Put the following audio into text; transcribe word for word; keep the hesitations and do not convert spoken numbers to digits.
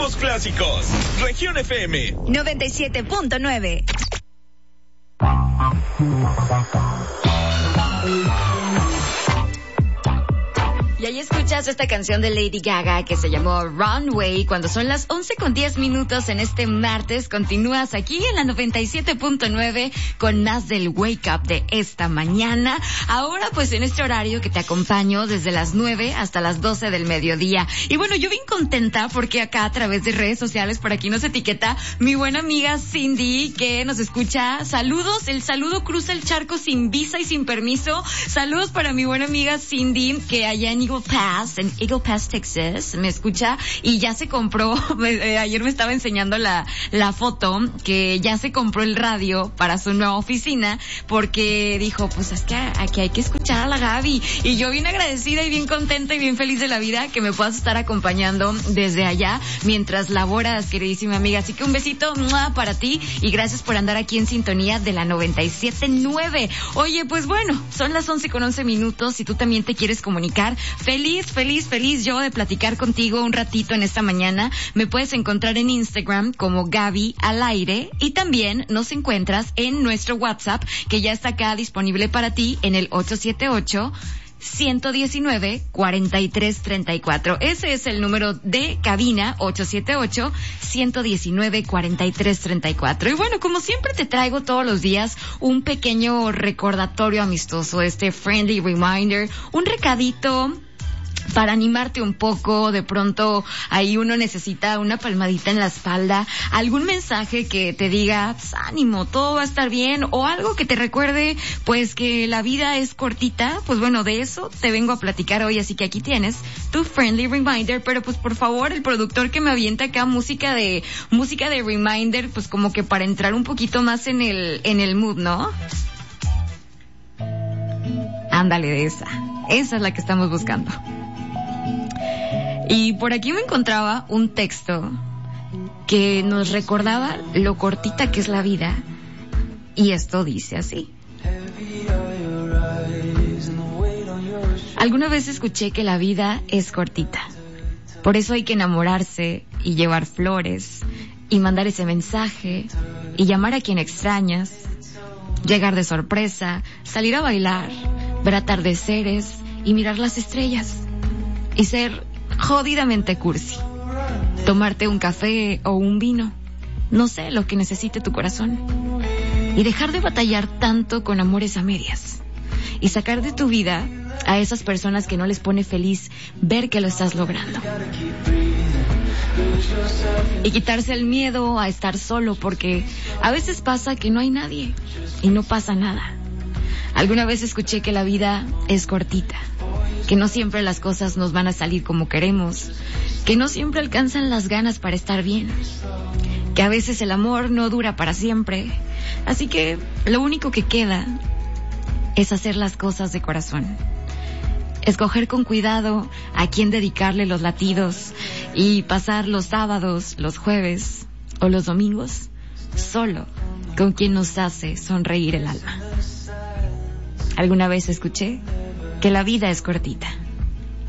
los clásicos. Región F M noventa y siete punto nueve. Y ahí escuchas esta canción de Lady Gaga que se llamó Runway. Cuando son las once con diez minutos en este martes, continúas aquí en la noventa y siete punto nueve con más del Wake Up de esta mañana. Ahora pues en este horario que te acompaño desde las nueve hasta las doce del mediodía. Y bueno, yo bien contenta porque acá a través de redes sociales, por aquí nos etiqueta mi buena amiga Cindy, que nos escucha. Saludos, el saludo cruza el charco sin visa y sin permiso. Saludos para mi buena amiga Cindy, que allá en Eagle Pass, en Eagle Pass, Texas, me escucha y ya se compró, eh, ayer me estaba enseñando la, la foto, que ya se compró el radio para su nueva oficina, porque dijo, pues es que aquí hay que escuchar a la Gaby, y yo bien agradecida y bien contenta y bien feliz de la vida que me puedas estar acompañando desde allá, mientras laboras, queridísima amiga, así que un besito ¡mua! Para ti, y gracias por andar aquí en sintonía de la noventa y siete punto nueve. Oye, pues bueno, son las once con once minutos, si tú también te quieres comunicar, Feliz, feliz, feliz yo de platicar contigo un ratito en esta mañana. Me puedes encontrar en Instagram como Gaby al aire, y también nos encuentras en nuestro WhatsApp, que ya está acá disponible para ti en el ocho siete ocho, uno uno nueve, cuatro tres tres cuatro. Ese es el número de cabina, ocho siete ocho, uno uno nueve, cuatro tres tres cuatro. Y bueno, como siempre te traigo todos los días un pequeño recordatorio amistoso, este friendly reminder, un recadito para animarte un poco. De pronto ahí uno necesita una palmadita en la espalda, algún mensaje que te diga, pues, ánimo, todo va a estar bien, o algo que te recuerde, pues, que la vida es cortita. Pues bueno, de eso te vengo a platicar hoy, así que aquí tienes tu friendly reminder. Pero pues por favor, el productor que me avienta acá música de, música de reminder, pues como que para entrar un poquito más en el, en el mood, ¿no? Ándale, de esa, esa es la que estamos buscando. Y por aquí me encontraba un texto que nos recordaba lo cortita que es la vida, y esto dice así. Alguna vez escuché que la vida es cortita, por eso hay que enamorarse y llevar flores y mandar ese mensaje y llamar a quien extrañas, llegar de sorpresa, salir a bailar, ver atardeceres y mirar las estrellas y ser jodidamente cursi, tomarte un café o un vino, no sé, lo que necesite tu corazón, y dejar de batallar tanto con amores a medias, y sacar de tu vida a esas personas que no les pone feliz ver que lo estás logrando, y quitarse el miedo a estar solo, porque a veces pasa que no hay nadie y no pasa nada. Alguna vez escuché que la vida es cortita, que no siempre las cosas nos van a salir como queremos, que no siempre alcanzan las ganas para estar bien, que a veces el amor no dura para siempre. Así que lo único que queda es hacer las cosas de corazón, escoger con cuidado a quién dedicarle los latidos, y pasar los sábados, los jueves o los domingos solo con quien nos hace sonreír el alma. Alguna vez escuché que la vida es cortita,